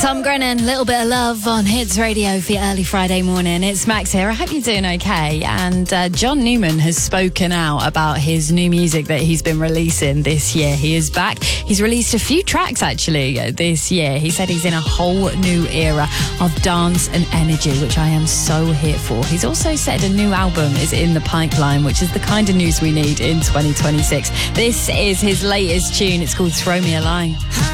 Tom Grennan, Little Bit of Love on Hits Radio for your early Friday morning. It's Max here. I hope you're doing okay. And John Newman has spoken out about his new music that he's been releasing this year. He is back. He's released a few tracks actually this year. He said he's in a whole new era of dance and energy, which I am so here for. He's also said a new album is in the pipeline, which is the kind of news we need in 2026. This is his latest tune. It's called Throw Me a Line.